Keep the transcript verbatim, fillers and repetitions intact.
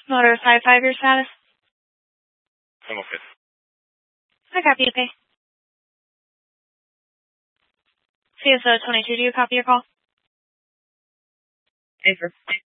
Motor five five, your status? I'm okay. I copy you, pay. C S O twenty-two, do you copy your call? Paper.